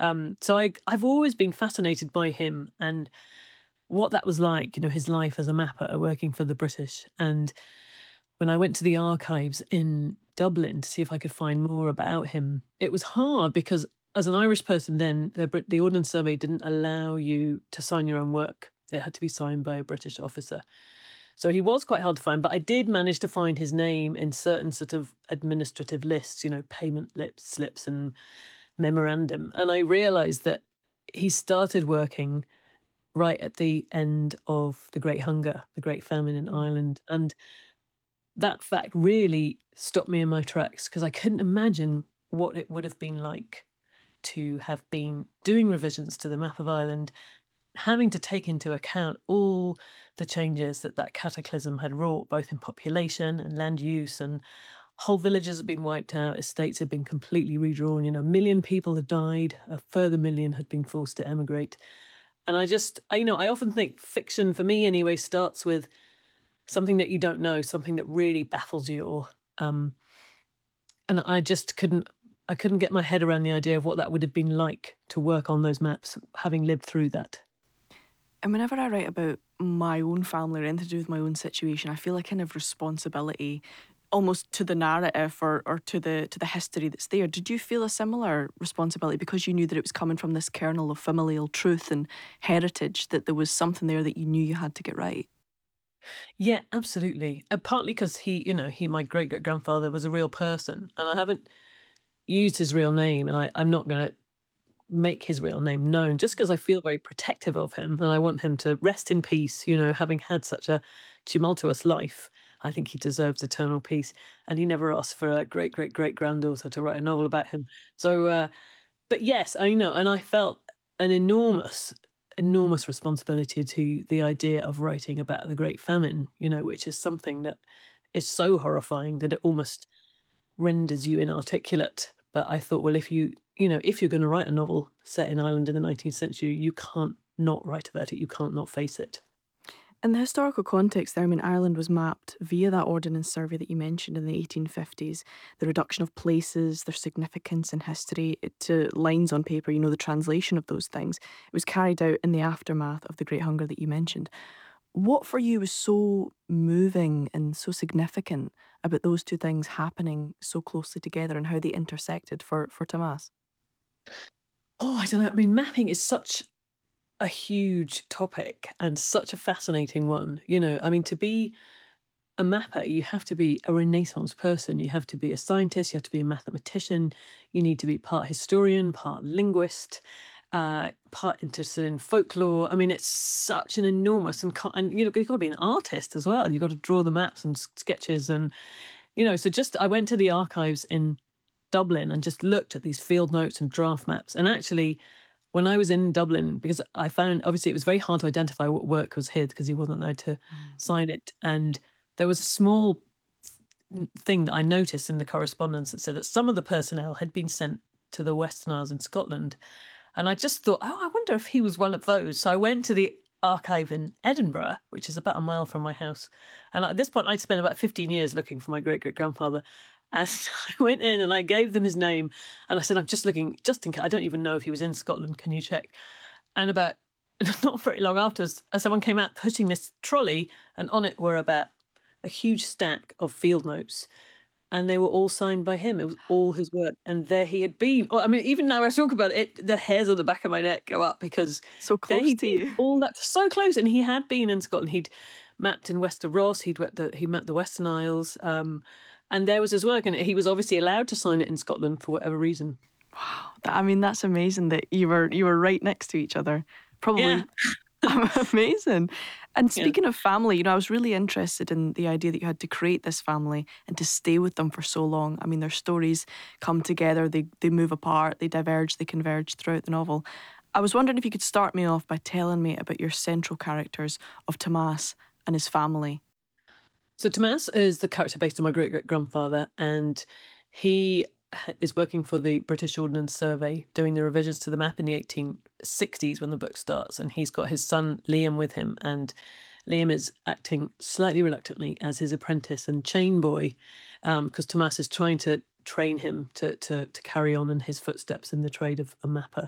So I've always been fascinated by him and what that was like, his life as a mapper working for the British. And when I went to the archives in Dublin to see if I could find more about him, it was hard because as an Irish person then, the Ordnance Survey didn't allow you to sign your own work. It had to be signed by a British officer. So he was quite hard to find, but I did manage to find his name in certain sort of administrative lists, payment slips and memorandum. And I realized that he started working right at the end of the Great Hunger, the Great Famine in Mm. Ireland. And that fact really stopped me in my tracks because I couldn't imagine what it would have been like to have been doing revisions to the map of Ireland, having to take into account all the changes that that cataclysm had wrought, both in population and land use, and whole villages had been wiped out, estates had been completely redrawn. 1 million people had died, a further million had been forced to emigrate. And I often think fiction, for me anyway, starts with something that you don't know, something that really baffles you, um, and I couldn't get my head around the idea of what that would have been like to work on those maps, having lived through that. And whenever I write about my own family or anything to do with my own situation, I feel a kind of responsibility almost to the narrative or to the history that's there. Did you feel a similar responsibility because you knew that it was coming from this kernel of familial truth and heritage, that there was something there that you knew you had to get right? Yeah, absolutely. Partly because my great great grandfather was a real person, and I haven't used his real name, and I'm not going to make his real name known just because I feel very protective of him and I want him to rest in peace, having had such a tumultuous life. I think he deserves eternal peace. And he never asked for a great great great granddaughter to write a novel about him. So, but yes, I know. And I felt an enormous responsibility to the idea of writing about the Great Famine, which is something that is so horrifying that it almost renders you inarticulate. But I thought, well, if you're going to write a novel set in Ireland in the 19th century, you can't not write about it. You can't not face it. In the historical context there, I mean, Ireland was mapped via that Ordnance Survey that you mentioned in the 1850s. The reduction of places, their significance in history to lines on paper, the translation of those things, it was carried out in the aftermath of the Great Hunger that you mentioned. What for you was so moving and so significant about those two things happening so closely together and how they intersected for Tomas? Oh, I don't know. I mean, mapping is such a huge topic and such a fascinating one. I mean, to be a mapper, you have to be a Renaissance person. You have to be a scientist. You have to be a mathematician. You need to be part historian, part linguist, part interested in folklore. I mean, it's such an enormous and you've got to be an artist as well. You've got to draw the maps and sketches and So just I went to the archives in Dublin and just looked at these field notes and draft maps. And actually, when I was in Dublin, because I found obviously it was very hard to identify what work was his because he wasn't allowed to Mm. sign it. And there was a small thing that I noticed in the correspondence that said that some of the personnel had been sent to the Western Isles in Scotland. And I just thought, oh, I wonder if he was one of those. So I went to the archive in Edinburgh, which is about a mile from my house. And at this point, I'd spent about 15 years looking for my great great grandfather. And I went in and I gave them his name. And I said, I'm just looking, just in case, I don't even know if he was in Scotland. Can you check? And about not very long afterwards, someone came out pushing this trolley, and on it were about a huge stack of field notes, and they were all signed by him. It was all his work, and there he had been. Well, I mean, even now I talk about it, the hairs on the back of my neck go up because So there close he to did you. all that so close, and he had been in Scotland. He'd mapped in Wester Ross. He mapped the Western Isles, and there was his work, and he was obviously allowed to sign it in Scotland for whatever reason. Wow, I mean, that's amazing that you were right next to each other. Yeah, Probably amazing. And yeah. speaking of family, I was really interested in the idea that you had to create this family and to stay with them for so long. I mean, their stories come together, they move apart, they diverge, they converge throughout the novel. I was wondering if you could start me off by telling me about your central characters of Tomas and his family. So Tomas is the character based on my great great grandfather, and he is working for the British Ordnance Survey doing the revisions to the map in the 1860s when the book starts. And he's got his son Liam with him, and Liam is acting slightly reluctantly as his apprentice and chain boy, because Tomas is trying to train him to carry on in his footsteps in the trade of a mapper.